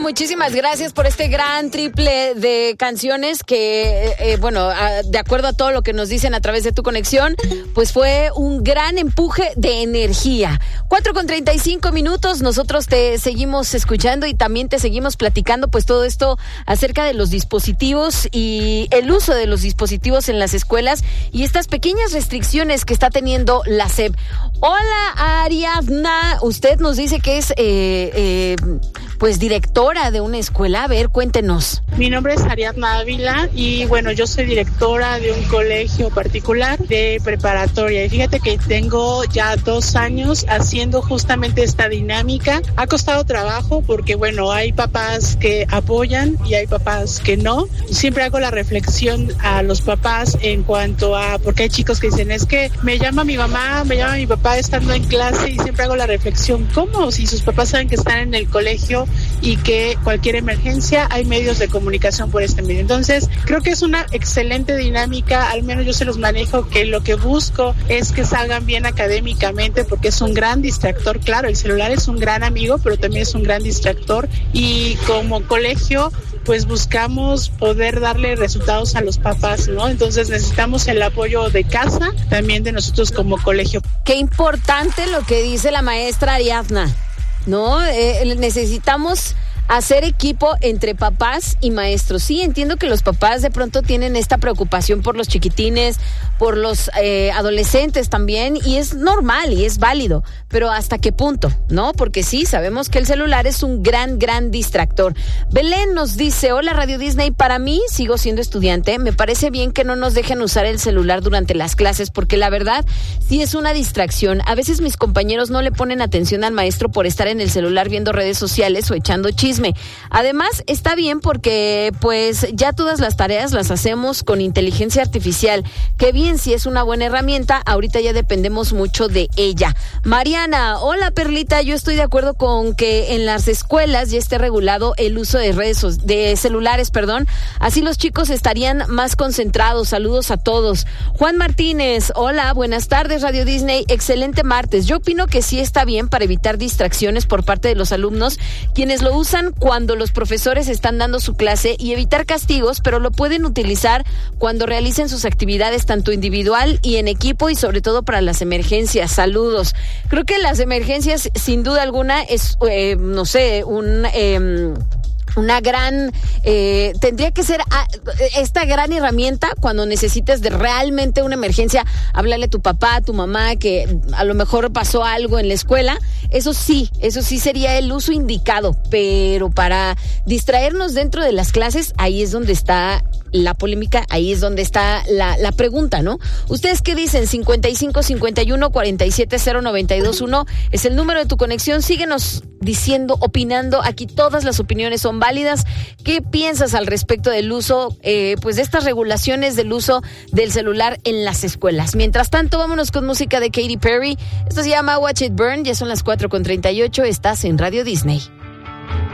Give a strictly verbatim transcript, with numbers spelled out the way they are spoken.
muchísimas gracias por este gran triple de canciones que, eh, bueno, a, de acuerdo a todo lo que nos dicen a través de tu conexión, pues fue un gran empuje de energía. cuatro con treinta y cinco minutos, nosotros te seguimos escuchando y también te seguimos platicando pues todo esto acerca de los dispositivos y el uso de los dispositivos en las escuelas y estas pequeñas restricciones que está teniendo la S E P. Hola, Ariadna, usted nos dice que es eh, eh, pues directora de una escuela. A ver, cuéntenos. Mi nombre es Ariadna Ávila y bueno, yo soy directora de un colegio particular de preparatoria y fíjate que tengo ya dos años haciendo justamente esta dinámica. Ha costado trabajo porque bueno, hay papás que apoyan y hay papás que no. Siempre hago la reflexión a los papás en cuanto a, porque hay chicos que dicen, es que me llama mi mamá, me llama mi papá estando en clase, y siempre hago la reflexión, ¿cómo? Si sus papás saben que están en el colegio y que cualquier emergencia hay medios de comunicación por este medio. Entonces, creo que es una excelente dinámica, al menos yo se los manejo, que lo que busco es que salgan bien académicamente, porque es un gran distractor. Claro, el celular es un gran amigo, pero también es un gran distractor, y como colegio pues buscamos poder darle resultados a los papás, ¿no? Entonces necesitamos el apoyo de casa, también de nosotros como colegio. Qué importante lo que dice la maestra Ariadna, ¿no? Eh, necesitamos hacer equipo entre papás y maestros. Sí, entiendo que los papás de pronto tienen esta preocupación por los chiquitines, por los eh, adolescentes también, y es normal y es válido, pero ¿hasta qué punto? ¿No? Porque sí, sabemos que el celular es un gran, gran distractor. Belén nos dice, hola Radio Disney, para mí, sigo siendo estudiante, me parece bien que no nos dejen usar el celular durante las clases, porque la verdad sí es una distracción. A veces mis compañeros no le ponen atención al maestro por estar en el celular viendo redes sociales o echando chisme. Además, está bien porque pues ya todas las tareas las hacemos con inteligencia artificial. Qué bien, si es una buena herramienta, ahorita ya dependemos mucho de ella. Mariana, hola Perlita, yo estoy de acuerdo con que en las escuelas ya esté regulado el uso de redes, de celulares, perdón. Así los chicos estarían más concentrados. Saludos a todos. Juan Martínez, hola, buenas tardes Radio Disney, excelente martes. Yo opino que sí está bien para evitar distracciones por parte de los alumnos, quienes lo usan cuando los profesores están dando su clase, y evitar castigos, pero lo pueden utilizar cuando realicen sus actividades tanto individual y en equipo, y sobre todo para las emergencias. Saludos. Creo que las emergencias, sin duda alguna, es, eh, no sé, un... Eh, una gran, eh, tendría que ser a, esta gran herramienta cuando necesites de realmente una emergencia, háblale a tu papá, a tu mamá, que a lo mejor pasó algo en la escuela. Eso sí, eso sí sería el uso indicado, pero para distraernos dentro de las clases, ahí es donde está la polémica, ahí es donde está la, la pregunta, ¿no? ¿Ustedes qué dicen? cincuenta y cinco cincuenta y uno cuarenta y siete cero noventa y dos uno es el número de tu conexión. Síguenos diciendo, opinando, aquí todas las opiniones son válidas. ¿Qué piensas al respecto del uso, eh, pues de estas regulaciones del uso del celular en las escuelas? Mientras tanto, vámonos con música de Katy Perry. Esto se llama Watch It Burn, ya son las cuatro con treinta y ocho, estás en Radio Disney.